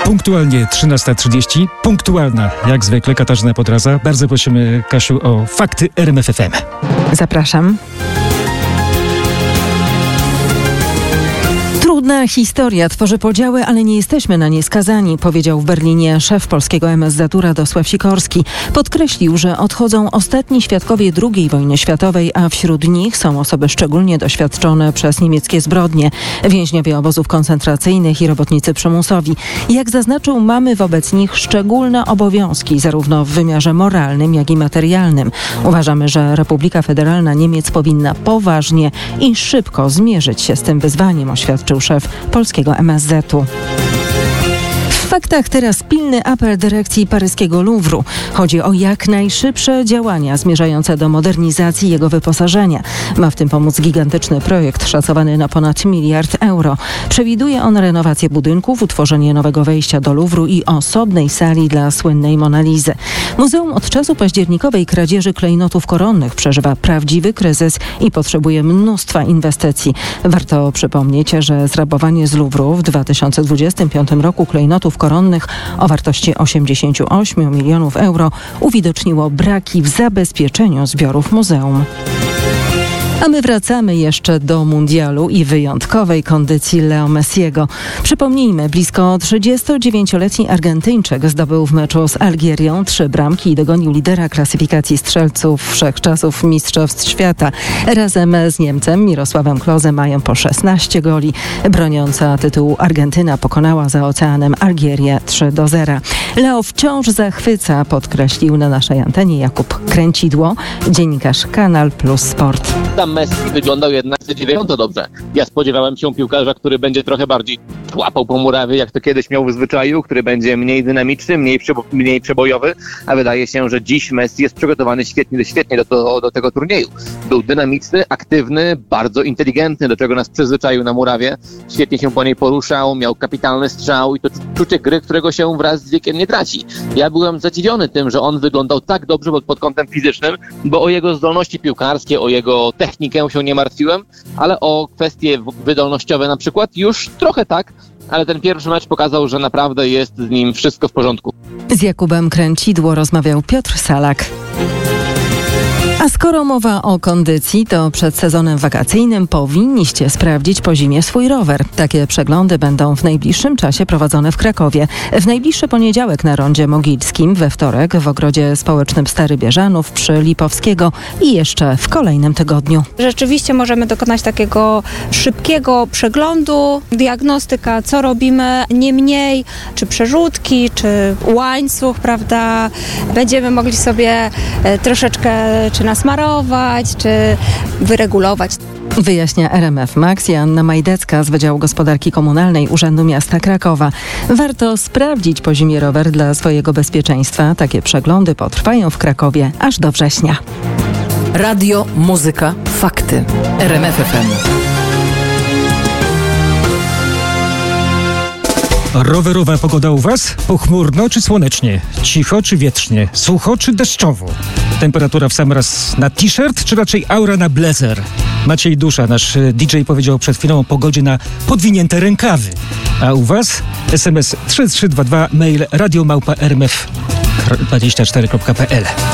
Punktualnie 13:30, punktualna jak zwykle Katarzyna Podraza. Bardzo prosimy, Kasiu, o fakty RMF FM. Zapraszam. Trudna historia tworzy podziały, ale nie jesteśmy na nie skazani, powiedział w Berlinie szef polskiego MSZ-u Radosław Sikorski. Podkreślił, że odchodzą ostatni świadkowie II wojny światowej, a wśród nich są osoby szczególnie doświadczone przez niemieckie zbrodnie, więźniowie obozów koncentracyjnych i robotnicy przymusowi. Jak zaznaczył, mamy wobec nich szczególne obowiązki, zarówno w wymiarze moralnym, jak i materialnym. Uważamy, że Republika Federalna Niemiec powinna poważnie i szybko zmierzyć się z tym wyzwaniem, oświadczył szef polskiego MSZ-u. W faktach teraz pilny apel dyrekcji paryskiego Louvru. Chodzi o jak najszybsze działania zmierzające do modernizacji jego wyposażenia. Ma w tym pomóc gigantyczny projekt szacowany na ponad 1 miliard euro. Przewiduje on renowację budynków, utworzenie nowego wejścia do Louvru i osobnej sali dla słynnej Monalizy. Muzeum od czasu październikowej kradzieży klejnotów koronnych przeżywa prawdziwy kryzys i potrzebuje mnóstwa inwestycji. Warto przypomnieć, że zrabowanie z Louvru w 2025 roku klejnotów koronnych o wartości 88 milionów euro uwidoczniło braki w zabezpieczeniu zbiorów muzeum. A my wracamy jeszcze do mundialu i wyjątkowej kondycji Leo Messiego. Przypomnijmy, blisko 39-letni Argentyńczyk zdobył w meczu z Algierią 3 bramki i dogonił lidera klasyfikacji strzelców wszechczasów Mistrzostw Świata. Razem z Niemcem Mirosławem Klose mają po 16 goli. Broniąca tytułu Argentyna pokonała za oceanem Algierię 3-0. Leo wciąż zachwyca, podkreślił na naszej antenie Jakub Kręcidło, dziennikarz Kanal Plus Sport. Messi wyglądał jednak zadziwiająco dobrze. Ja spodziewałem się piłkarza, który będzie trochę bardziej łapał po murawie, jak to kiedyś miał w zwyczaju, który będzie mniej dynamiczny, mniej przebojowy, a wydaje się, że dziś Messi jest przygotowany świetnie do tego turnieju. Był dynamiczny, aktywny, bardzo inteligentny, do czego nas przyzwyczaił na murawie. Świetnie się po niej poruszał, miał kapitalny strzał i to czucie gry, którego się wraz z wiekiem nie traci. Ja byłem zadziwiony tym, że on wyglądał tak dobrze pod kątem fizycznym, bo o jego zdolności piłkarskie, o jego technikę się nie martwiłem, ale o kwestie wydolnościowe na przykład już trochę tak, ale ten pierwszy mecz pokazał, że naprawdę jest z nim wszystko w porządku. Z Jakubem Kręcidło rozmawiał Piotr Salak. A skoro mowa o kondycji, to przed sezonem wakacyjnym powinniście sprawdzić po zimie swój rower. Takie przeglądy będą w najbliższym czasie prowadzone w Krakowie. W najbliższy poniedziałek na Rondzie Mogilskim, we wtorek w Ogrodzie Społecznym Stary Bieżanów przy Lipowskiego i jeszcze w kolejnym tygodniu. Rzeczywiście możemy dokonać takiego szybkiego przeglądu, diagnostyka, co robimy, nie mniej, czy przerzutki, czy łańcuch, prawda. Będziemy mogli sobie troszeczkę czy nasmarować, czy wyregulować. Wyjaśnia RMF Max i Anna Majdecka z Wydziału Gospodarki Komunalnej Urzędu Miasta Krakowa. Warto sprawdzić po zimie rower dla swojego bezpieczeństwa. Takie przeglądy potrwają w Krakowie aż do września. Radio, muzyka, fakty. RMF FM. Rowerowa pogoda u Was? Pochmurno czy słonecznie? Cicho czy wietrznie? Sucho czy deszczowo? Temperatura w sam raz na t-shirt czy raczej aura na blazer? Maciej Dusza, nasz DJ, powiedział przed chwilą o pogodzie na podwinięte rękawy. A u Was? SMS 3322, mail radio@rmf24.pl.